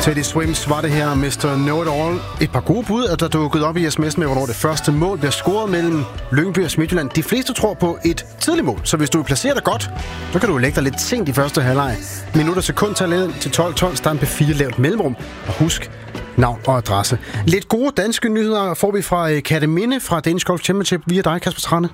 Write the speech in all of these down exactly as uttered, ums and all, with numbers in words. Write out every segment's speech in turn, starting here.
Teddy Swims var det her, mister Know-It-All. Et par gode bud, at der dukkede op i sms'en med, hvornår det første mål bliver scoret mellem Lyngby og Midtjylland. De fleste tror på et tidligt mål, så hvis du placerer dig godt, så kan du lægge dig lidt sent i første halvleg. Minutter sekundtallet til tolv tolv, stand på fire lavt mellemrum. Og husk navn og adresse. Lidt gode danske nyheder får vi fra Kerteminde fra Danish Golf Championship via dig, Kasper Trane.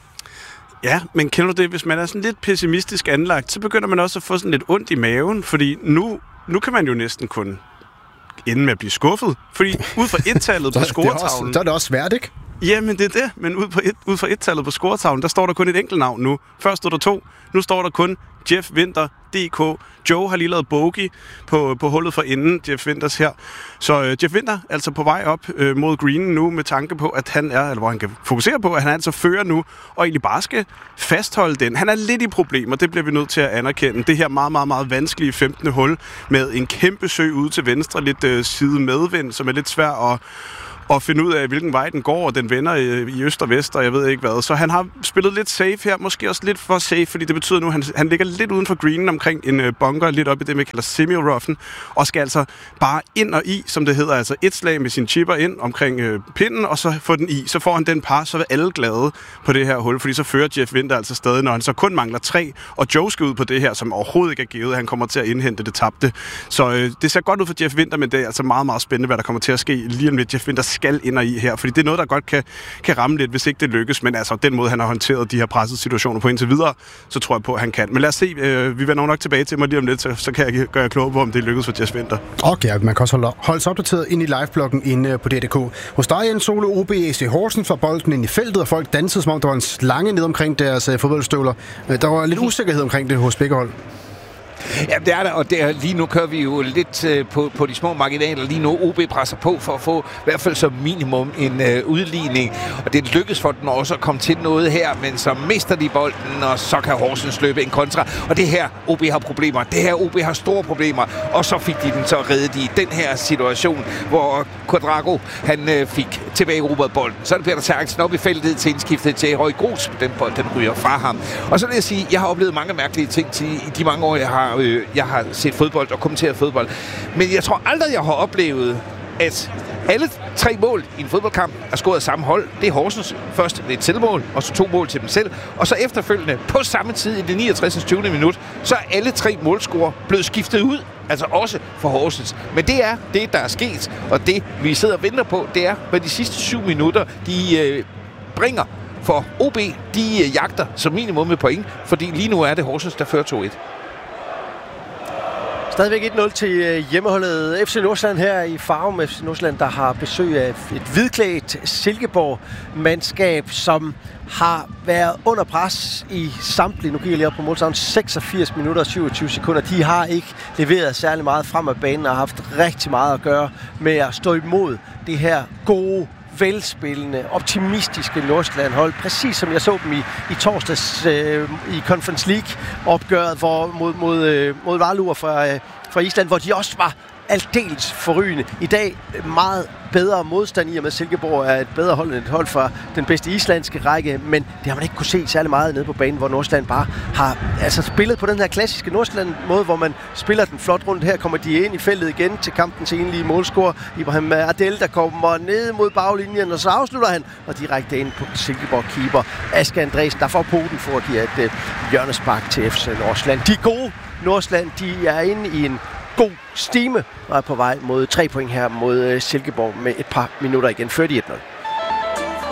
Ja, men kender du det, hvis man er sådan lidt pessimistisk anlagt, så begynder man også at få sådan lidt ondt i maven, fordi nu, nu kan man jo næsten kun ende med at blive skuffet. Fordi ud fra et-tallet på scoretavlen... Så er det også svært, ikke? Jamen, det er det. Men ud, på et, ud fra et-tallet på scoretavlen, der står der kun et enkelt navn nu. Først stod der to. Nu står der kun Jeff Winther, D K. Joe har lige lavet bogey på, på hullet for inden Jeff Winters her. Så øh, Jeff Winther altså på vej op øh, mod greenen nu med tanke på, at han er, eller hvor han kan fokusere på, at han altså fører nu, og egentlig bare skal fastholde den. Han er lidt i problemer, det bliver vi nødt til at anerkende. Det her meget, meget, meget vanskelige femtende hul med en kæmpe sø ude til venstre, lidt øh, side medvind, som er lidt svær at og finde ud af, hvilken vej den går, og den vender i øst og vest, og jeg ved ikke hvad. Så han har spillet lidt safe her, måske også lidt for safe, fordi det betyder nu, at han, han ligger lidt uden for greenen omkring en bunker, lidt op i det, man kalder semi-roughen, og skal altså bare ind og i, som det hedder, altså et slag med sin chipper ind omkring øh, pinden, og så få den i. Så får han den par, så er alle glade på det her hul, fordi så fører Jeff Winther altså stadig, når han så kun mangler tre, og Joe skal ud på det her, som overhovedet ikke er givet. Han kommer til at indhente det tabte. Så øh, det ser godt ud for Jeff Winther, men det er altså meget, meget spændende, hvad der kommer til at ske lige om lidt. Jeff Winther skal ind og i her, fordi det er noget, der godt kan, kan ramme lidt, hvis ikke det lykkes, men altså den måde, han har håndteret de her pressede situationer på indtil videre, så tror jeg på, at han kan. Men lad os se, øh, vi vender nok tilbage til mig lige om lidt, så, så kan jeg gøre jer klogere på, om det lykkes for Jeff Winther. Okay, man kan også holde, holde sig opdateret ind i livebloggen inde på D D K. Hos dig, Jens Solo, O B A C Horsens, for bolden ind i feltet, og folk dansede, som om der var en slange ned omkring deres øh, fodboldstøvler. Der var lidt usikkerhed omkring det hos begge hold. Ja, det er der, og det er, lige nu kører vi jo lidt øh, på, på de små marginaler. Lige nu O B presser på for at få i hvert fald som minimum en øh, udligning, og det lykkes for den også at komme til noget her, men så mister de bolden, og så kan Horsens løbe en kontra, og det her O B har problemer, det her O B har store problemer, og så fik de den så reddet i den her situation, hvor Quadrago, han øh, fik tilbage Robert bolden. Så er det Peter Terkelsen op i feltet til indskiftet til Røg Gros, den bold, den ryger fra ham. Og så vil jeg sige, jeg har oplevet mange mærkelige ting til, i de mange år, jeg har Øh, jeg har set fodbold og kommenteret fodbold. Men jeg tror aldrig, jeg har oplevet, at alle tre mål i en fodboldkamp er scoret af samme hold. Det er Horsens. Først et selvmål, og så to mål til dem selv. Og så efterfølgende, på samme tid i det niogtres tyvende minut, så er alle tre målscorer blevet skiftet ud. Altså også for Horsens. Men det er det, der er sket. Og det, vi sidder og venter på, det er, hvad de sidste syv minutter, de øh, bringer. For O B, de øh, jagter som minimum med point. Fordi lige nu er det Horsens, der fører to et. Stadigvæk et nul til hjemmeholdet F C Nordsjælland her i Farum. F C Nordsjælland, der har besøg af et hvidklædt Silkeborg-mandskab, som har været under pres i samtlige, nu kigger jeg lige op på målstavlen, seksogfirs minutter og syvogtyve sekunder. De har ikke leveret særlig meget frem af banen og har haft rigtig meget at gøre med at stå imod det her gode, velspillende, optimistiske Nordsjælland-hold. Præcis som jeg så dem i, i torsdags øh, i Conference League-opgøret hvor, mod, mod, øh, mod Valur fra, øh, fra Island, hvor de også var aldeles forrygende. I dag meget bedre modstand i og med Silkeborg er et bedre hold end et hold fra den bedste islandske række, men det har man ikke kunne se særlig meget nede på banen, hvor Nordsjælland bare har altså spillet på den her klassiske Nordsjælland-måde, hvor man spiller den flot rundt. Her kommer de ind i feltet igen til kampens enlige målscorer. Ibrahim Adel, der kommer ned mod baglinjen, og så afslutter han, og direkte ind på Silkeborg-keeper Aske Andresen, der får poten for at give et øh, hjørnespark til F C Nordsjælland. De gode Nordsjælland, de er inde i en god stime og er på vej mod tre point her mod Silkeborg med et par minutter igen, før de et nul.